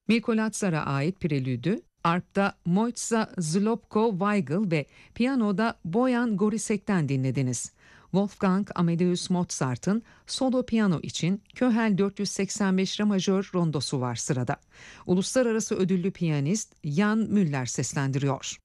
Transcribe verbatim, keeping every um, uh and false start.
Milko Lazar'a ait Prelüdü, arpta Mojca Zlobko-Weigl ve piyanoda Boyan Gorisek'ten dinlediniz. Wolfgang Amadeus Mozart'ın solo piyano için Köhel dört yüz seksen beş Re majör rondosu var sırada. Uluslararası ödüllü piyanist Jan Müller seslendiriyor.